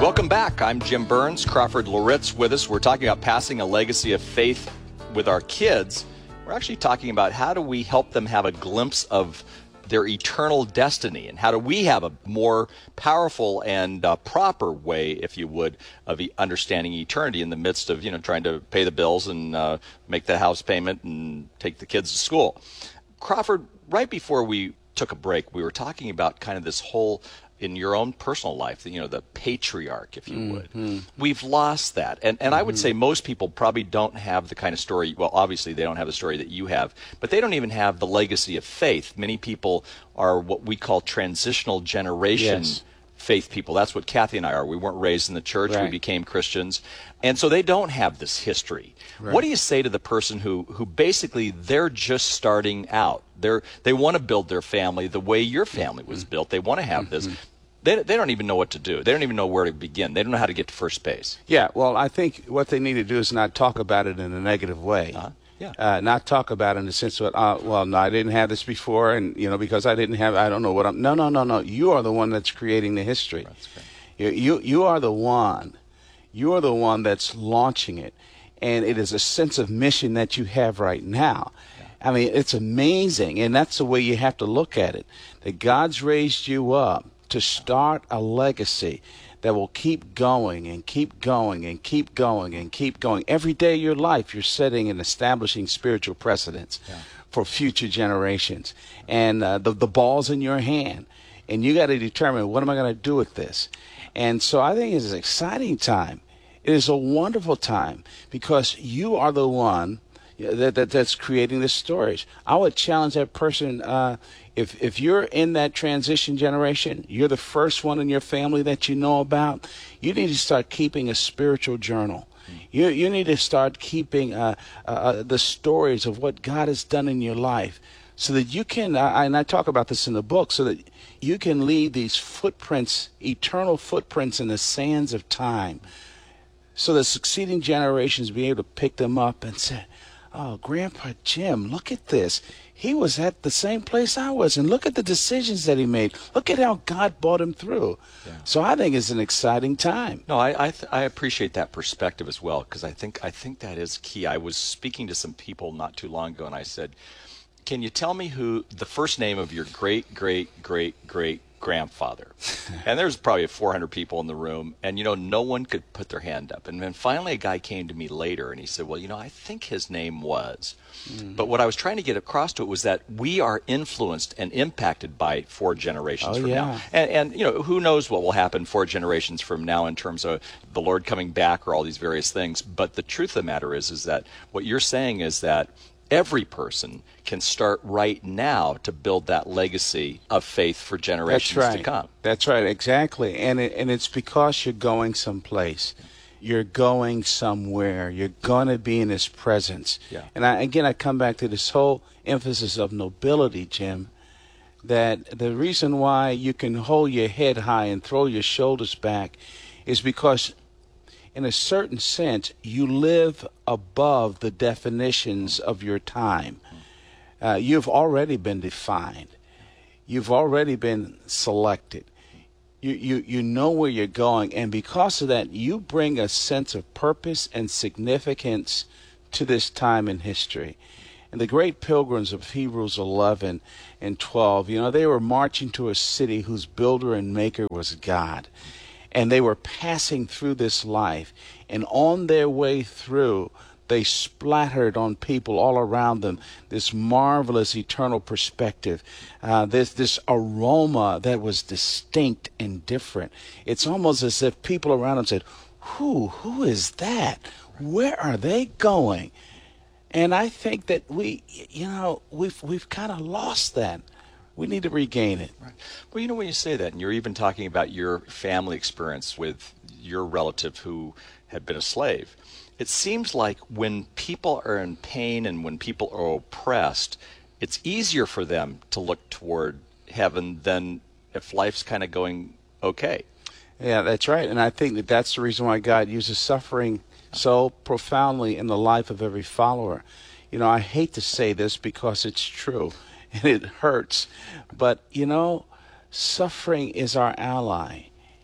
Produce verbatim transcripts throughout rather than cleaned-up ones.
Welcome back. I'm Jim Burns. Crawford Loritz with us. We're talking about passing a legacy of faith with our kids. We're actually talking about how do we help them have a glimpse of their eternal destiny, and how do we have a more powerful and uh, proper way, if you would, of e- understanding eternity in the midst of, you know, trying to pay the bills and uh, make the house payment and take the kids to school. Crawford, right before we took a break, we were talking about kind of this whole, in your own personal life, you know, the patriarch, if you would. Mm-hmm. We've lost that. And and mm-hmm. I would say most people probably don't have the kind of story, well, obviously they don't have the story that you have, but they don't even have the legacy of faith. Many people are what we call transitional generation yes. faith people. That's what Kathy and I are. We weren't raised in the church. Right. We became Christians. And so they don't have this history. Right. What do you say to the person who, who basically they're just starting out? They're, they want to build their family the way your family was mm-hmm. built. They want to have mm-hmm. this. They, they don't even know what to do. They don't even know where to begin. They don't know how to get to first base. Yeah, well, I think what they need to do is not talk about it in a negative way. Uh-huh. Yeah. Uh, not talk about it in the sense of, uh, well, no, I didn't have this before, and, you know, because I didn't have, I don't know what I'm, no, no, no, no. You are the one that's creating the history. That's great. You, you, you are the one. You are the one that's launching it. And it is a sense of mission that you have right now. Yeah. I mean, it's amazing, and that's the way you have to look at it, that God's raised you up to start a legacy that will keep going and keep going and keep going and keep going. Every day of your life, you're setting and establishing spiritual precedents yeah. for future generations. And uh, the, the ball's in your hand, and you got to determine, what am I going to do with this? And so I think it's an exciting time. It is a wonderful time because you are the one that, that that's creating the stories. I would challenge that person, uh, if if you're in that transition generation, you're the first one in your family that you know about, you need to start keeping a spiritual journal. You you need to start keeping uh, uh, the stories of what God has done in your life, so that you can, uh, and I talk about this in the book, so that you can leave these footprints, eternal footprints in the sands of time, so that succeeding generations be able to pick them up and say, oh, Grandpa Jim, look at this. He was at the same place I was, and look at the decisions that he made. Look at how God brought him through. Yeah. So I think it's an exciting time. No, I I, th- I appreciate that perspective as well, because I think I think that is key. I was speaking to some people not too long ago, and I said, can you tell me who the first name of your great, great, great, great grandfather? And there's probably four hundred people in the room, and, you know, no one could put their hand up. And then finally a guy came to me later, and he said, well, you know, I think his name was. Mm-hmm. But what I was trying to get across to it was that we are influenced and impacted by four generations oh, from yeah. now. And, and, you know, who knows what will happen four generations from now in terms of the Lord coming back or all these various things. But the truth of the matter is, is that what you're saying is that every person can start right now to build that legacy of faith for generations That's right. to come. That's right, exactly. And it, and it's because you're going someplace. You're going somewhere. You're going to be in His presence. Yeah. And I, again, I come back to this whole emphasis of nobility, Jim, that the reason why you can hold your head high and throw your shoulders back is because, in a certain sense, you live above the definitions of your time. Uh, you've already been defined. You've already been selected. You, you, you know where you're going, and because of that, you bring a sense of purpose and significance to this time in history. And the great pilgrims of Hebrews eleven and twelve, you know, they were marching to a city whose builder and maker was God. And they were passing through this life, and on their way through, they splattered on people all around them this marvelous eternal perspective, uh, this this aroma that was distinct and different. It's almost as if people around them said, who, who is that? Where are they going? And I think that we, you know, we've, we've kind of lost that. We need to regain it. Right. Well, you know, when you say that, and you're even talking about your family experience with your relative who had been a slave, it seems like when people are in pain and when people are oppressed, it's easier for them to look toward heaven than if life's kind of going okay. Yeah, that's right. And I think that that's the reason why God uses suffering so profoundly in the life of every follower. You know, I hate to say this because it's true and it hurts, but, you know, suffering is our ally.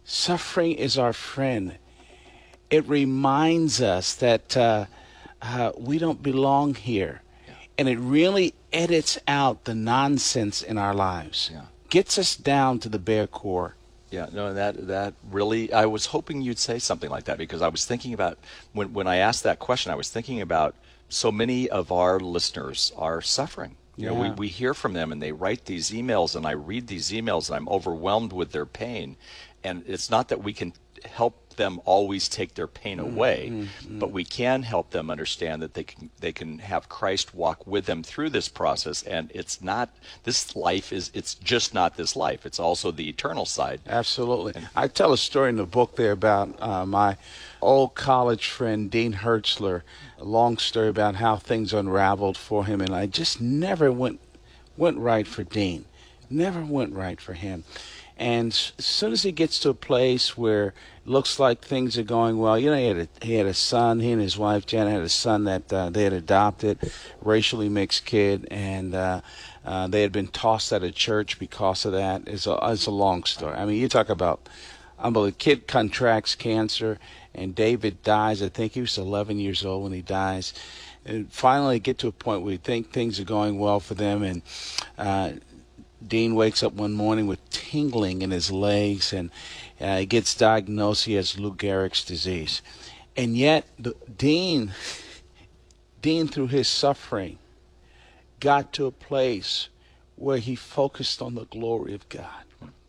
Suffering is our friend. It reminds us that uh, uh, we don't belong here. Yeah. And it really edits out the nonsense in our lives. Yeah. Gets us down to the bare core. Yeah, no, that that really, I was hoping you'd say something like that, because I was thinking about, when, when I asked that question, I was thinking about so many of our listeners are suffering. You know, we, Yeah. we hear from them and they write these emails, and I read these emails and I'm overwhelmed with their pain. And it's not that we can help them always take their pain away, mm-hmm. but we can help them understand that they can they can have Christ walk with them through this process. And it's not, this life is, it's just not this life. It's also the eternal side. Absolutely. I tell a story in the book there about uh, my old college friend, Dean Hertzler, a long story about how things unraveled for him. And I just never went, went right for Dean. Never went right for him. And as soon as he gets to a place where it looks like things are going well, you know, he had a, he had a son, he and his wife, Janet, had a son that uh, they had adopted, racially mixed kid, and uh, uh, they had been tossed out of church because of that. It's a, it's a long story. I mean, you talk about, unbelievable. Kid contracts cancer, and David dies. I think he was eleven years old when he dies. And finally get to a point where you think things are going well for them, and uh, Dean wakes up one morning with tingling in his legs, and uh, he gets diagnosed he has Lou Gehrig's disease. And yet, the, Dean, Dean, through his suffering, got to a place where he focused on the glory of God.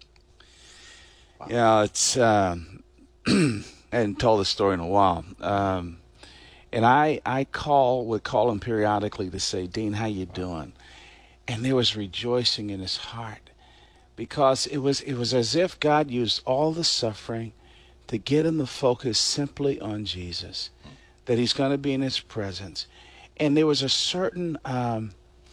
Wow. You know, it's, um, I hadn't told this story in a while. Um, and I, I call, would call him periodically to say, Dean, how you doing? And there was rejoicing in his heart, because it was it was as if God used all the suffering to get him to focus simply on Jesus, that he's going to be in his presence. And there was a certain um,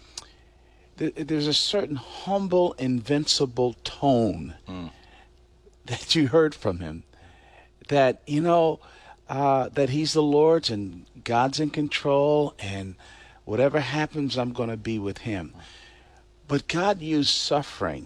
th- there's a certain humble, invincible tone mm. that you heard from him, that, you know, uh, that he's the Lord's and God's in control, and whatever happens, I'm going to be with him. But God used suffering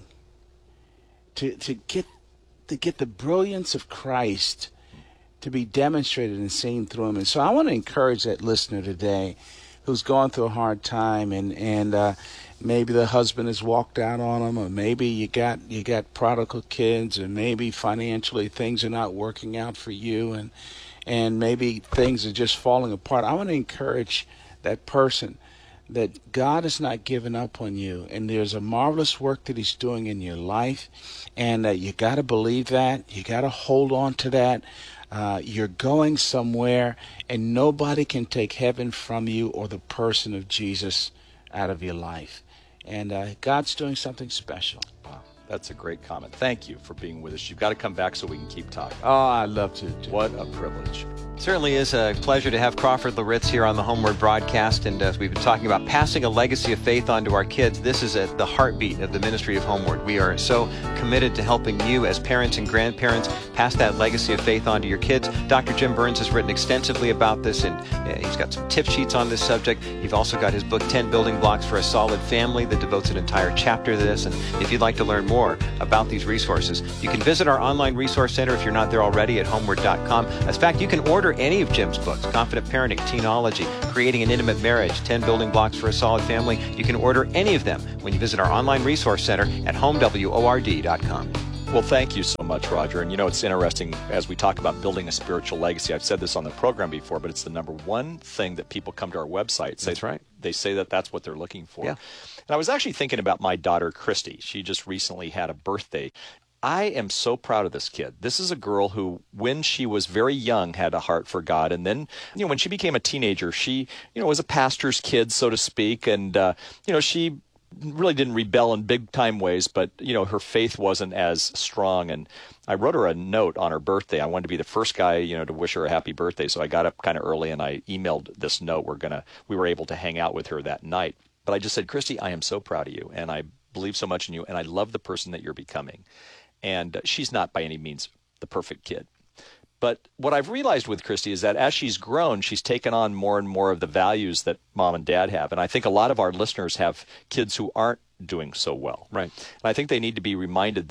to to get to get the brilliance of Christ to be demonstrated and seen through him. And so I want to encourage that listener today who's going through a hard time, and and uh, maybe the husband has walked out on him, or maybe you got you got prodigal kids, or maybe financially things are not working out for you, and and maybe things are just falling apart. I want to encourage that person that God has not given up on you, and there's a marvelous work that he's doing in your life, and uh, you got to believe that. You got to hold on to that. Uh, you're going somewhere, and nobody can take heaven from you or the person of Jesus out of your life. And uh, God's doing something special. Wow, that's a great comment. Thank you for being with us. You've got to come back so we can keep talking. Oh, I'd love to. Too. What a privilege. Certainly is a pleasure to have Crawford Loritts here on the Homeward broadcast, and as we've been talking about passing a legacy of faith on to our kids, this is at the heartbeat of the ministry of Homeward. We are so committed to helping you as parents and grandparents pass that legacy of faith on to your kids. Doctor Jim Burns has written extensively about this, and he's got some tip sheets on this subject. You've also got his book, ten Building Blocks for a Solid Family, that devotes an entire chapter to this. And if you'd like to learn more about these resources, you can visit our online resource center if you're not there already at homeward dot com. In fact, you can order any of Jim's books: Confident Parenting, Teenology, Creating an Intimate Marriage, ten Building Blocks for a Solid Family. You can order any of them when you visit our online resource center at home word dot com. Well, thank you so much, Roger. And you know, it's interesting as we talk about building a spiritual legacy. I've said this on the program before, but it's the number one thing that people come to our website. Say, that's right. They say that that's what they're looking for. Yeah. And I was actually thinking about my daughter, Christy. She just recently had a birthday. I am so proud of this kid. This is a girl who, when she was very young, had a heart for God. And then, you know, when she became a teenager, she, you know, was a pastor's kid, so to speak. And, uh, you know, she really didn't rebel in big time ways, but, you know, her faith wasn't as strong. And I wrote her a note on her birthday. I wanted to be the first guy, you know, to wish her a happy birthday. So I got up kind of early and I emailed this note. We're going to, we were able to hang out with her that night. But I just said, Christy, I am so proud of you. And I believe so much in you. And I love the person that you're becoming. And she's not by any means the perfect kid. But what I've realized with Christy is that as she's grown, she's taken on more and more of the values that mom and dad have. And I think a lot of our listeners have kids who aren't doing so well. Right. And I think they need to be reminded that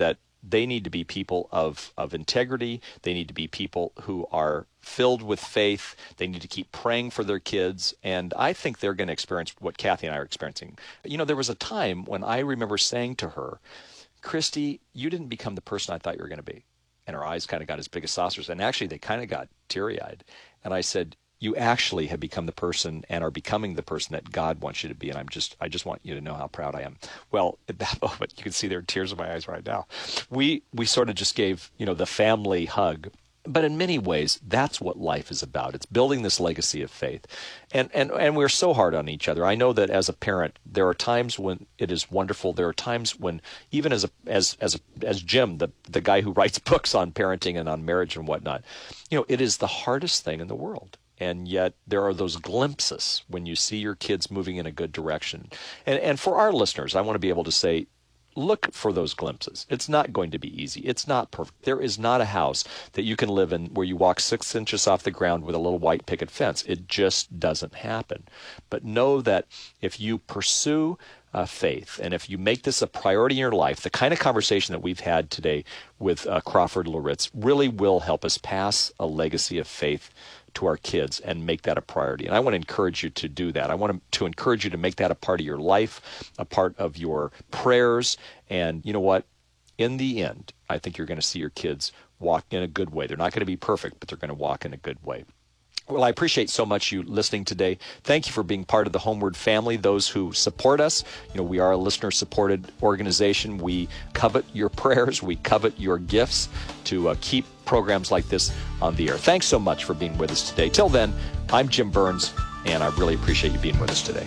they need to be people of, of integrity. They need to be people who are filled with faith. They need to keep praying for their kids. And I think they're going to experience what Kathy and I are experiencing. You know, there was a time when I remember saying to her, Christy, you didn't become the person I thought you were going to be. And her eyes kind of got as big as saucers. And actually, they kind of got teary-eyed. And I said, you actually have become the person and are becoming the person that God wants you to be. And I'm just, I just want you to know how proud I am. Well, at that moment, you can see there are tears in my eyes right now. We, we sort of just gave, you know, the family hug. But in many ways, that's what life is about. It's building this legacy of faith. And, and, and we're so hard on each other. I know that as a parent, there are times when it is wonderful. There are times when, even as a, as, as, a, as Jim, the, the guy who writes books on parenting and on marriage and whatnot, you know, it is the hardest thing in the world. And yet there are those glimpses when you see your kids moving in a good direction. And, and for our listeners, I want to be able to say, look for those glimpses. It's not going to be easy. It's not perfect. There is not a house that you can live in where you walk six inches off the ground with a little white picket fence. It just doesn't happen. But know that if you pursue uh, faith, and if you make this a priority in your life, the kind of conversation that we've had today with uh, Crawford Loritts really will help us pass a legacy of faith to our kids and make that a priority. And I want to encourage you to do that. I want to, to encourage you to make that a part of your life, a part of your prayers. And you know what? In the end, I think you're going to see your kids walk in a good way. They're not going to be perfect, but they're going to walk in a good way. Well, I appreciate so much you listening today. Thank you for being part of the Homeward family, those who support us. You know, we are a listener-supported organization. We covet your prayers. We covet your gifts to uh, keep programs like this on the air. Thanks so much for being with us today. Till then, I'm Jim Burns, and I really appreciate you being with us today.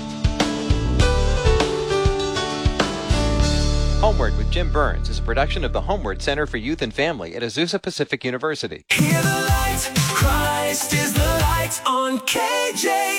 Homeward with Jim Burns is a production of the Homeward Center for Youth and Family at Azusa Pacific University. Hear the light, Christ is the light on K J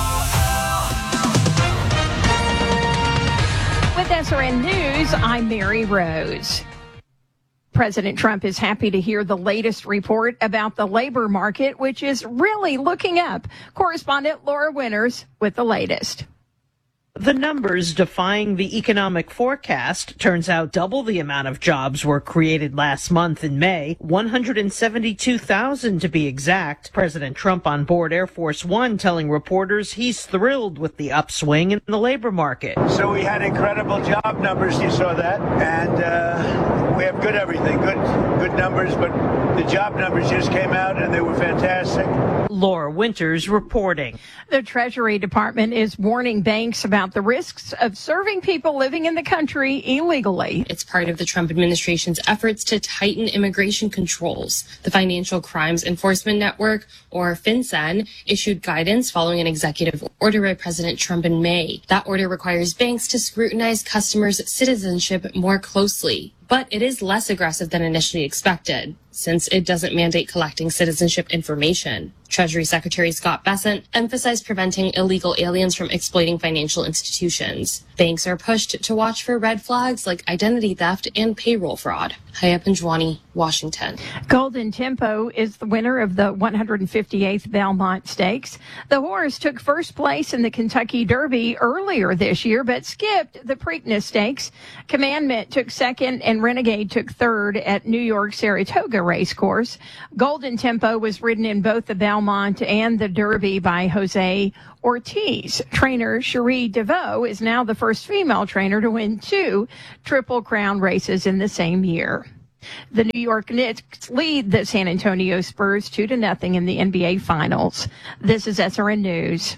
O L. With S R N News, I'm Mary Rose. President Trump is happy to hear the latest report about the labor market, which is really looking up. Correspondent Laura Winters with the latest. The numbers defying the economic forecast. Turns out double the amount of jobs were created last month in May, one hundred seventy-two thousand to be exact. President Trump on board Air Force One telling reporters he's thrilled with the upswing in the labor market. So we had incredible job numbers, you saw that, and uh, we have good everything, good good numbers, but the job numbers just came out and they were fantastic. Laura Winters reporting. The Treasury Department is warning banks about the risks of serving people living in the country illegally. It's part of the Trump administration's efforts to tighten immigration controls. The Financial Crimes Enforcement Network, or FinCEN, issued guidance following an executive order by President Trump in May. That order requires banks to scrutinize customers' citizenship more closely. But it is less aggressive than initially expected, since it doesn't mandate collecting citizenship information. Treasury Secretary Scott Bessent emphasized preventing illegal aliens from exploiting financial institutions. Banks are pushed to watch for red flags like identity theft and payroll fraud. Haya Panjwani, Washington. Golden Tempo is the winner of the one hundred fifty-eighth Belmont Stakes. The horse took first place in the Kentucky Derby earlier this year, but skipped the Preakness Stakes. Commandment took second and Renegade took third at New York Saratoga Racecourse. Golden Tempo was ridden in both the Belmont and the Derby by Jose Ortiz. Trainer Cherie DeVoe is now the first female trainer to win two Triple Crown races in the same year. The New York Knicks lead the San Antonio Spurs two to nothing in the N B A Finals. This is S R N News.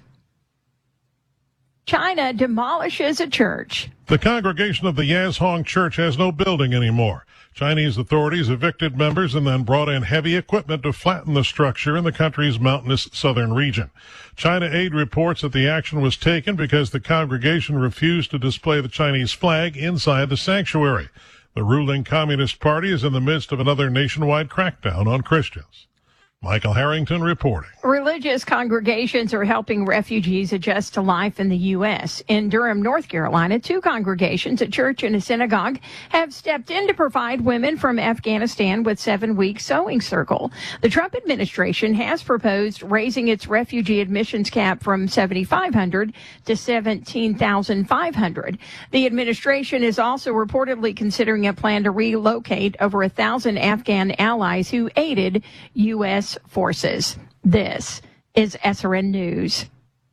China demolishes a church. The congregation of the Yazhong Church has no building anymore. Chinese authorities evicted members and then brought in heavy equipment to flatten the structure in the country's mountainous southern region. China Aid reports that the action was taken because the congregation refused to display the Chinese flag inside the sanctuary. The ruling Communist Party is in the midst of another nationwide crackdown on Christians. Michael Harrington reporting. Religious congregations are helping refugees adjust to life in the U S. In Durham, North Carolina, two congregations, a church and a synagogue, have stepped in to provide women from Afghanistan with seven-week sewing circle. The Trump administration has proposed raising its refugee admissions cap from seventy-five hundred dollars to seventeen thousand five hundred dollars. The administration is also reportedly considering a plan to relocate over a thousand Afghan allies who aided U S forces. This is S R N News.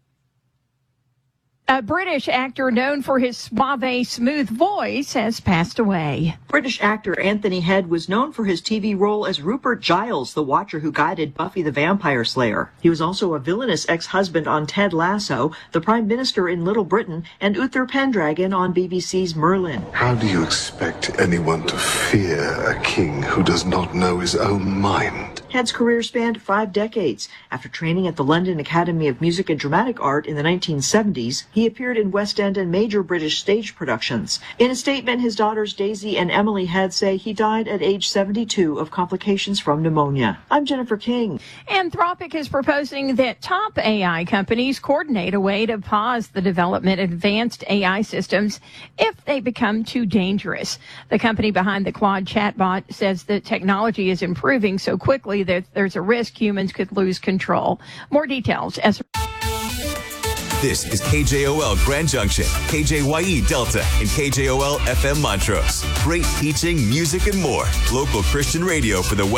A British actor known for his suave, smooth voice has passed away. British actor Anthony Head was known for his T V role as Rupert Giles, the Watcher who guided Buffy the Vampire Slayer. He was also a villainous ex-husband on Ted Lasso, the Prime Minister in Little Britain, and Uther Pendragon on B B C's Merlin. How do you expect anyone to fear a king who does not know his own mind? Head's career spanned five decades. After training at the London Academy of Music and Dramatic Art in the nineteen seventies, he appeared in West End and major British stage productions. In a statement, his daughters Daisy and Emily Head say he died at age seventy-two of complications from pneumonia. I'm Jennifer King. Anthropic is proposing that top A I companies coordinate a way to pause the development of advanced A I systems if they become too dangerous. The company behind the Claude chatbot says the technology is improving so quickly that there's a risk humans could lose control. More details as This is K J O L Grand Junction, K J Y E Delta, and K J O L F M Montrose. Great teaching, music, and more. Local Christian radio for the West.